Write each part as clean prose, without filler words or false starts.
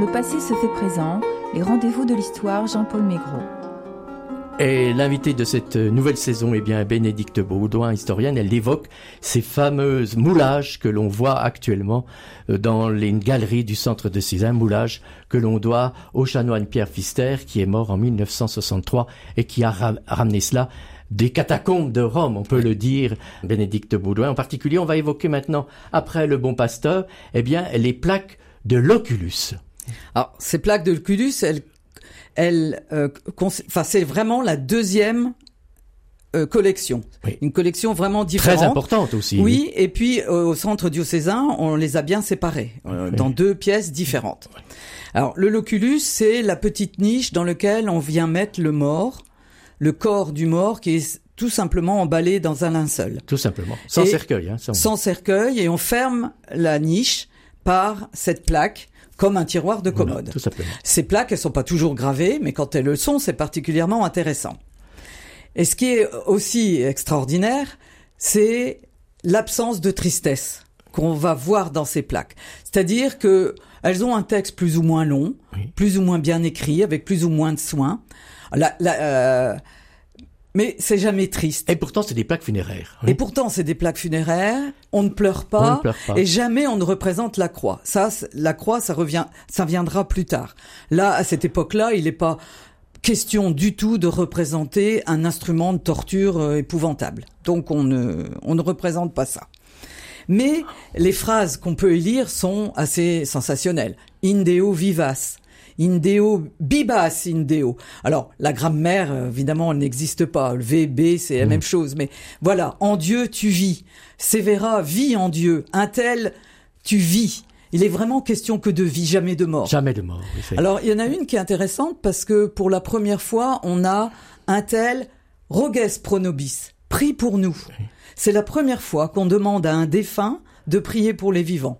le passé se fait présent, les rendez-vous de l'histoire, Jean-Paul Maigret. Et l'invité de cette nouvelle saison est bien Bénédicte Baudouin, historienne. Elle évoque ces fameuses moulages que l'on voit actuellement dans les galeries du centre de Cézanne, moulages que l'on doit au chanoine Pierre Pfister qui est mort en 1963 et qui a ramené cela des catacombes de Rome, on peut le dire, Bénédicte Baudouin. En particulier, on va évoquer maintenant, après le Bon Pasteur, eh bien, les plaques de l'Oculus. Alors, ces plaques de l'Oculus, c'est vraiment la deuxième collection. Oui. Une collection vraiment différente. Très importante aussi. Oui, et puis au centre diocésain, on les a bien séparées dans deux pièces différentes. Oui. Alors, le loculus, c'est la petite niche dans laquelle on vient mettre le mort, le corps du mort qui est tout simplement emballé dans un linceul. Tout simplement, sans cercueil. Sans cercueil, et on ferme la niche par cette plaque comme un tiroir de commode. Voilà, tout simplement. Ces plaques, elles sont pas toujours gravées, mais quand elles le sont, c'est particulièrement intéressant. Et ce qui est aussi extraordinaire, c'est l'absence de tristesse qu'on va voir dans ces plaques. C'est-à-dire que elles ont un texte plus ou moins long, plus ou moins bien écrit, avec plus ou moins de soin. Mais c'est jamais triste. Et pourtant, c'est des plaques funéraires. Oui. Et pourtant, c'est des plaques funéraires. On ne pleure pas. Et jamais on ne représente la croix. Ça, la croix, ça viendra plus tard. Là, à cette époque-là, il n'est pas question du tout de représenter un instrument de torture épouvantable. Donc, on ne représente pas ça. Mais les phrases qu'on peut y lire sont assez sensationnelles. In Deo vivas. In Deo bibas in Deo. Alors, la grammaire, évidemment, elle n'existe pas. Le V, B, c'est la même chose. Mais voilà, en Dieu, tu vis. Sévéra vit en Dieu. Un tel, tu vis. Il est vraiment question que de vie, jamais de mort. Jamais de mort, oui. Alors, il y en a une qui est intéressante parce que pour la première fois, on a un tel roges pro nobis. Prie pour nous. Oui. C'est la première fois qu'on demande à un défunt de prier pour les vivants.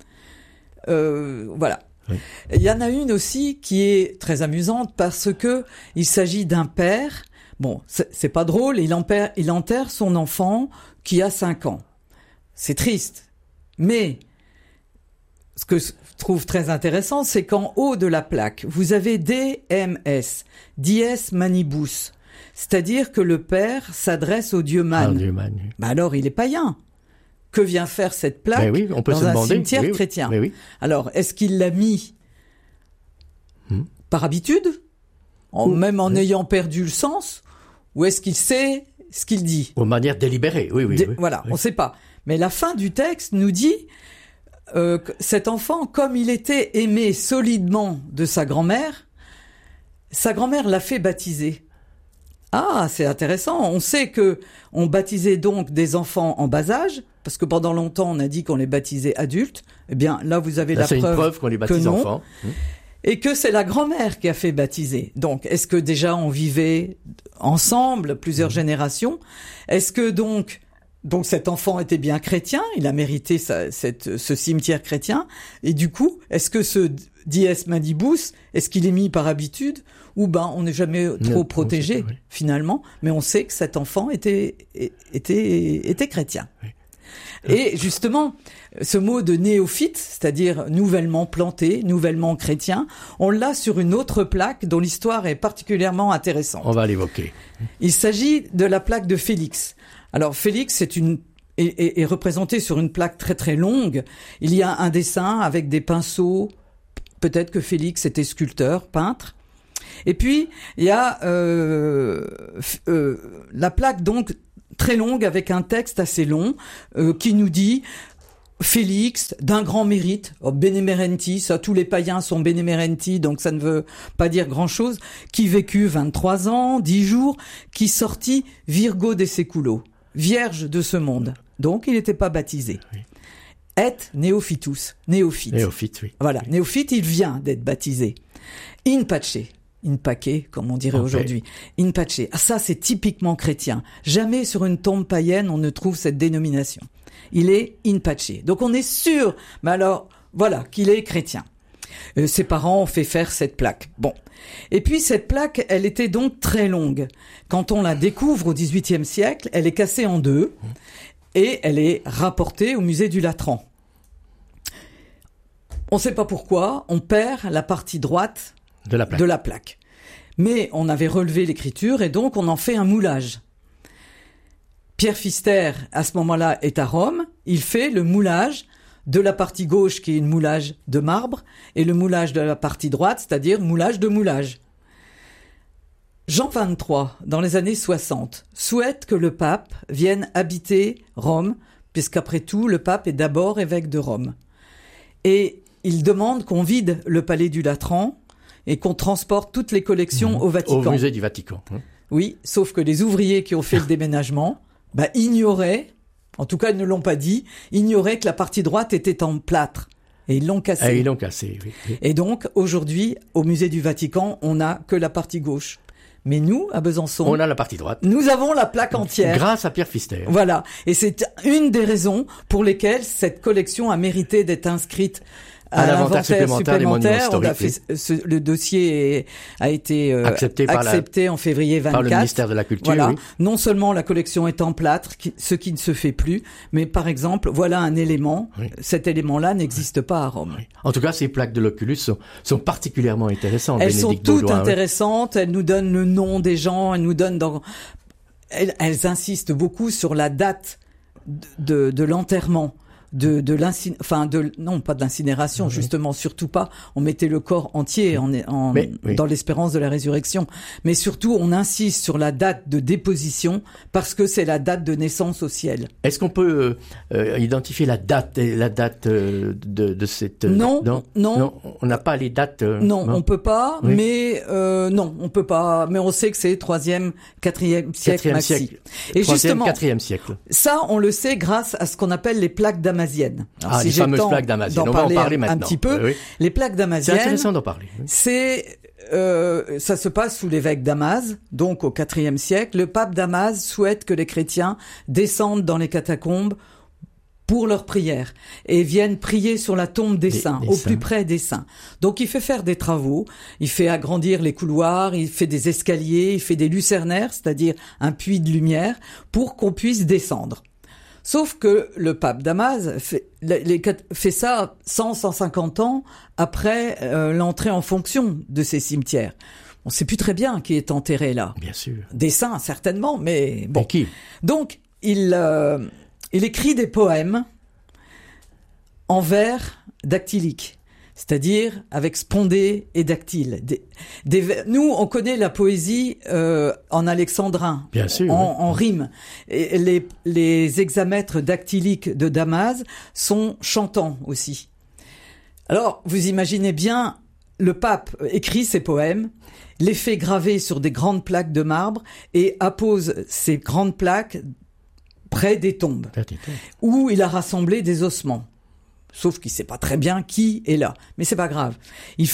Voilà. Oui. Il y en a une aussi qui est très amusante parce que il s'agit d'un père. Bon, c'est pas drôle. Il enterre son enfant qui a 5 ans. C'est triste. Mais ce que je trouve très intéressant, c'est qu'en haut de la plaque, vous avez DMS, Dies Manibus. C'est-à-dire que le père s'adresse au dieu Man. Dieu Man, oui. Bah alors, il est païen. Que vient faire cette plaque on peut dans un cimetière chrétien? Oui. Alors, est-ce qu'il l'a mis par habitude, même en ayant perdu le sens, ou est-ce qu'il sait ce qu'il dit? De manière délibérée, oui. Voilà, on ne sait pas. Mais la fin du texte nous dit que cet enfant, comme il était aimé solidement de sa grand-mère l'a fait baptiser. Ah, c'est intéressant. On sait que on baptisait donc des enfants en bas âge, parce que pendant longtemps on a dit qu'on les baptisait adultes. Eh bien, là vous avez c'est une preuve qu'on les baptise enfants. Et que c'est la grand-mère qui a fait baptiser. Donc, est-ce que déjà on vivait ensemble plusieurs générations? Est-ce que donc cet enfant était bien chrétien? Il a mérité ce cimetière chrétien. Et du coup, est-ce que ce Dies Manibus, est-ce qu'il est mis par habitude? Ou on n'est jamais trop protégé, finalement. Mais on sait que cet enfant était chrétien. Oui. Et justement, ce mot de néophyte, c'est-à-dire nouvellement planté, nouvellement chrétien, on l'a sur une autre plaque dont l'histoire est particulièrement intéressante. On va l'évoquer. Il s'agit de la plaque de Félix. Alors Félix est représenté sur une plaque très très longue. Il y a un dessin avec des pinceaux. Peut-être que Félix était sculpteur, peintre. Et puis il y a la plaque donc très longue avec un texte assez long qui nous dit Félix d'un grand mérite, benemerenti, ça tous les païens sont benemerenti, donc ça ne veut pas dire grand-chose, qui vécut 23 ans, 10 jours, qui sortit Virgo de seculo, vierge de ce monde. Donc il n'était pas baptisé. Oui. Et néophytus, néophyte. Néophyte, oui. Voilà, oui. Néophyte, il vient d'être baptisé. In pace. In pace, comme on dirait aujourd'hui. In pace. Ah, ça, c'est typiquement chrétien. Jamais sur une tombe païenne, on ne trouve cette dénomination. Il est in pace. Donc, on est sûr, mais alors, voilà, qu'il est chrétien. Ses parents ont fait faire cette plaque. Bon. Et puis, cette plaque, elle était donc très longue. Quand on la découvre au XVIIIe siècle, elle est cassée en deux et elle est rapportée au musée du Latran. On ne sait pas pourquoi, on perd la partie droite de la plaque. Mais on avait relevé l'écriture et donc on en fait un moulage. Pierre Pfister, à ce moment-là, est à Rome. Il fait le moulage de la partie gauche qui est une moulage de marbre et le moulage de la partie droite, c'est-à-dire moulage de moulage. Jean XXIII, dans les années 60, souhaite que le pape vienne habiter Rome, puisqu'après tout, le pape est d'abord évêque de Rome. Et il demande qu'on vide le palais du Latran et qu'on transporte toutes les collections au Vatican. Au musée du Vatican. Oui, sauf que les ouvriers qui ont fait le déménagement ignoraient, en tout cas ils ne l'ont pas dit, ignoraient que la partie droite était en plâtre. Et ils l'ont cassé. Ils l'ont cassé, oui. Et donc, aujourd'hui, au musée du Vatican, on n'a que la partie gauche. Mais nous, à Besançon, on a la partie droite. Nous avons la plaque entière. Grâce à Pierre Pfister. Voilà. Et c'est une des raisons pour lesquelles cette collection a mérité d'être inscrite à l'inventaire supplémentaire des monuments historiques. Le dossier a été accepté en février 24. Par le ministère de la Culture. Voilà. Oui. Non seulement la collection est en plâtre, ce qui ne se fait plus, mais par exemple, voilà un élément. Oui. Cet élément-là n'existe pas à Rome. Oui. En tout cas, ces plaques de l'Oculus sont particulièrement intéressantes. Elles sont toutes intéressantes. Elles nous donnent le nom des gens. Elles nous donnent elles insistent beaucoup sur la date de l'enterrement. Non, pas de l'incinération, justement, surtout pas. On mettait le corps entier dans l'espérance de la résurrection. Mais surtout, on insiste sur la date de déposition parce que c'est la date de naissance au ciel. Est-ce qu'on peut identifier la date de cette... Non. On n'a pas les dates. Non, on peut pas, oui. Mais non, on peut pas. Mais on sait que c'est 3e, 4e siècle maxi. Et 3e, justement, 4e siècle. Ça, on le sait grâce à ce qu'on appelle les plaques damasiennes. Alors, les fameuses plaques damasiennes. On va en parler maintenant. Un petit peu. Oui. Les plaques damasiennes. C'est intéressant d'en parler. Oui. Ça se passe sous l'évêque Damas, donc au IVe siècle. Le pape Damas souhaite que les chrétiens descendent dans les catacombes pour leurs prières et viennent prier sur la tombe des saints, au plus près des saints. Donc il fait faire des travaux, il fait agrandir les couloirs, il fait des escaliers, il fait des lucernaires, c'est-à-dire un puits de lumière, pour qu'on puisse descendre. Sauf que le pape Damas fait ça 150 ans après l'entrée en fonction de ces cimetières. On ne sait plus très bien qui est enterré là. Bien sûr. Des saints, certainement, mais bon. Et qui ? Donc, il écrit des poèmes en vers dactyliques. C'est-à-dire avec spondée et dactyle. Nous, on connaît la poésie en alexandrin, bien sûr, en rime. Et les hexamètres dactyliques de Damas sont chantants aussi. Alors, vous imaginez bien, le pape écrit ses poèmes, les fait graver sur des grandes plaques de marbre et appose ces grandes plaques près des tombes, où il a rassemblé des ossements. Sauf qu'il sait pas très bien qui est là. Mais c'est pas grave. Il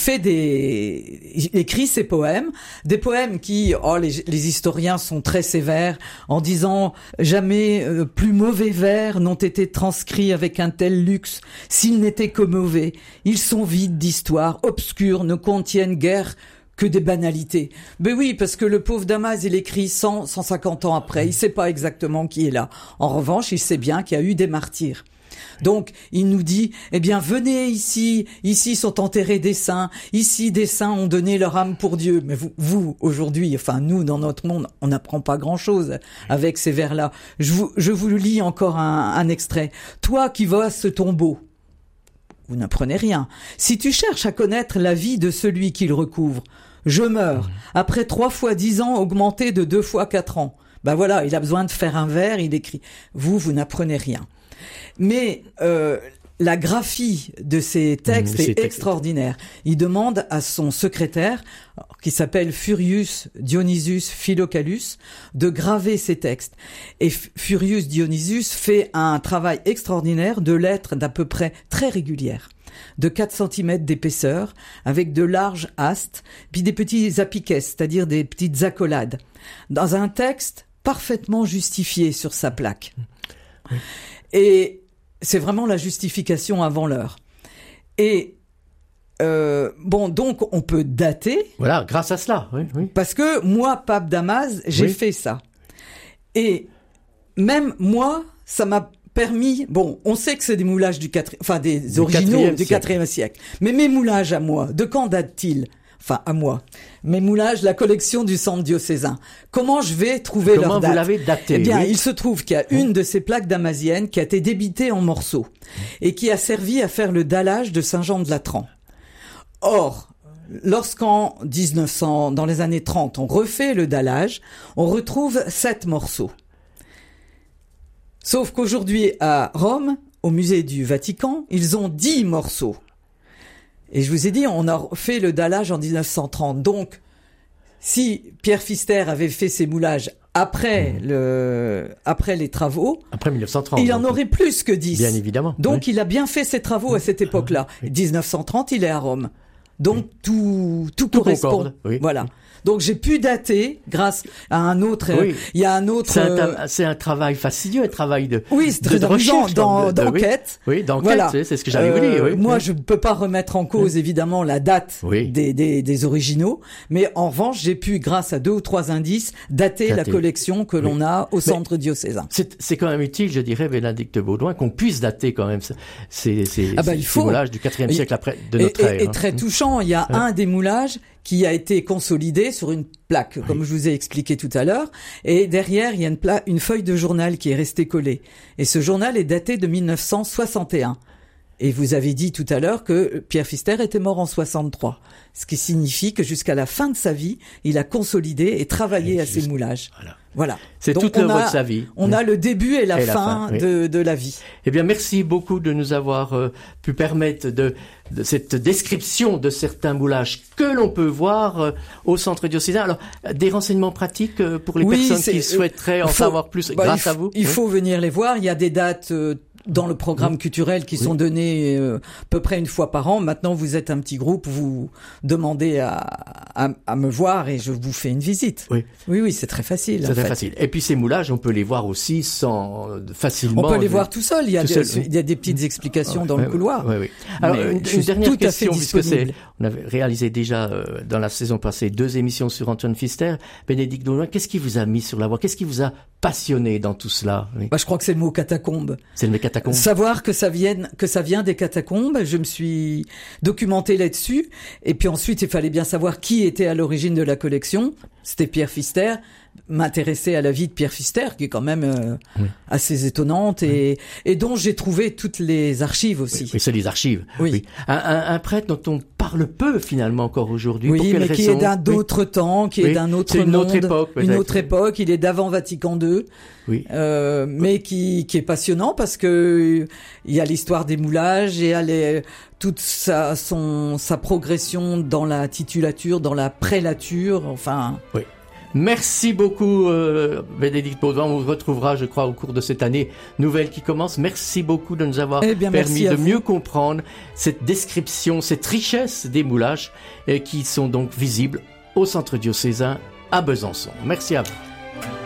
écrit ses poèmes. Des poèmes qui, les historiens sont très sévères en disant jamais plus mauvais vers n'ont été transcrits avec un tel luxe s'ils n'étaient que mauvais. Ils sont vides d'histoire, obscurs, ne contiennent guère que des banalités. Ben oui, parce que le pauvre Damas, il écrit 150 ans après. Il sait pas exactement qui est là. En revanche, il sait bien qu'il y a eu des martyrs. Donc, il nous dit, venez ici sont enterrés des saints, ici des saints ont donné leur âme pour Dieu. Mais vous aujourd'hui, nous, dans notre monde, on n'apprend pas grand-chose avec ces vers-là. Je vous lis encore un extrait. Toi qui vas à ce tombeau, vous n'apprenez rien. Si tu cherches à connaître la vie de celui qui le recouvre, je meurs, après 3 fois 10 ans augmenté de 2 fois 4 ans. Ben voilà, il a besoin de faire un vers, il écrit. Vous n'apprenez rien. Mais la graphie de ces textes est extraordinaire. Il demande à son secrétaire, qui s'appelle Furius Dionysius Philocalus, de graver ces textes. Et Furius Dionysius fait un travail extraordinaire de lettres d'à peu près très régulières, de 4 cm d'épaisseur, avec de larges astes, puis des petits apiques, c'est-à-dire des petites accolades, dans un texte parfaitement justifié sur sa plaque. Oui. Et c'est vraiment la justification avant l'heure. Et donc on peut dater. Voilà, grâce à cela. Oui. Parce que moi, pape Damas, j'ai fait ça. Et même moi, ça m'a permis, bon, on sait que c'est des moulages des originaux du 4e siècle. Mais mes moulages à moi, de quand datent-ils? Enfin, à moi. Mes moulages, la collection du centre diocésain. Comment je vais trouver leur date? Comment vous l'avez daté? Eh bien, il se trouve qu'il y a une de ces plaques damasiennes qui a été débitée en morceaux et qui a servi à faire le dallage de Saint-Jean-de-Latran. Or, lorsqu'en 1900, dans les années 30, on refait le dallage, on retrouve 7 morceaux. Sauf qu'aujourd'hui, à Rome, au musée du Vatican, ils ont 10 morceaux. Et je vous ai dit, on a fait le dallage en 1930. Donc, si Pierre Pfister avait fait ses moulages après les travaux, après 1930, il en aurait plus que 10. Bien évidemment. Donc, il a bien fait ses travaux à cette époque-là. 1930, il est à Rome. Donc, tout correspond. Concorde, oui. Voilà. Donc j'ai pu dater grâce à un autre. Il y a un autre. C'est un travail fastidieux, un travail de. Oui, c'est très amusant d'enquête. Oui, d'enquête. Voilà. C'est ce que j'avais voulu. Oui. Moi, je peux pas remettre en cause évidemment la date des originaux, mais en revanche, j'ai pu, grâce à 2 ou 3 indices, dater la collection que l'on a au centre diocésain. C'est quand même utile, je dirais, Bénédicte Baudouin, qu'on puisse dater quand même ces moulages du 4e siècle après de notre ère. Et très touchant. Il y a un des moulages qui a été consolidé sur une plaque, comme je vous ai expliqué tout à l'heure. Et derrière, il y a une feuille de journal qui est restée collée. Et ce journal est daté de 1961. Et vous avez dit tout à l'heure que Pierre Pfister était mort en 63. Ce qui signifie que jusqu'à la fin de sa vie, il a consolidé et travaillé à ses moulages. Voilà. C'est toute l'œuvre de sa vie. On a le début et la fin de la vie. Eh bien, merci beaucoup de nous avoir pu permettre de cette description de certains moulages que l'on peut voir au centre diocésain. Alors, des renseignements pratiques pour les personnes qui souhaiteraient en savoir plus grâce à vous? Il faut venir les voir. Il y a des dates dans le programme culturel qui sont donnés à peu près une fois par an. Maintenant, vous êtes un petit groupe, vous demandez à me voir et je vous fais une visite. Oui, c'est très facile. C'est très facile. Et puis ces moulages, on peut les voir aussi facilement. On peut les voir tout seul. Il y a des petites explications dans le couloir. Oui. Alors, une dernière question, puisque on avait réalisé déjà dans la saison passée 2 émissions sur Antoine Pfister. Bénédicte Baudouin, qu'est-ce qui vous a mis sur la voie? Qu'est-ce qui vous a passionné dans tout cela? Je crois que c'est le mot catacombe. C'est le mot catacombe. Savoir que ça vient des catacombes, je me suis documenté là-dessus. Et puis ensuite, il fallait bien savoir qui était à l'origine de la collection. C'était Pierre Pfister. M'intéresser à la vie de Pierre Pfister, qui est quand même assez étonnante et dont j'ai trouvé toutes les archives aussi. Oui, c'est les archives. Oui. Un prêtre dont on parle peu finalement encore aujourd'hui. Oui, pour quelle mais raison? qui est d'un autre temps, qui est d'un autre monde, une autre époque. Il est d'avant Vatican II. Oui. Mais qui est passionnant parce que il y a l'histoire des moulages et il y a toute sa progression dans la titulature, dans la prélature, enfin. Oui. Merci beaucoup, Bénédicte Baudouin. On vous retrouvera, je crois, au cours de cette année nouvelle qui commence. Merci beaucoup de nous avoir permis de mieux comprendre cette description, cette richesse des moulages qui sont donc visibles au centre diocésain à Besançon. Merci à vous.